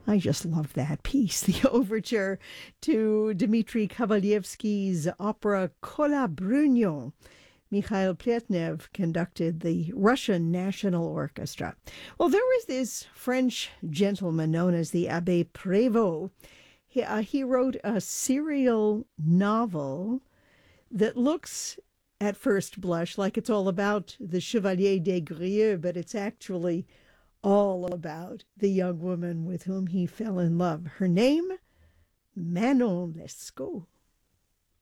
I just love that piece, the overture to Dmitri Kavalevsky's opera Kola Brunyo. Mikhail Pletnev conducted the Russian National Orchestra. Well, there was this French gentleman known as the Abbé Prévost. He wrote a serial novel that looks at first blush like it's all about the Chevalier des Grieux, but it's actually all about the young woman with whom he fell in love. Her name, Manon Lescaut.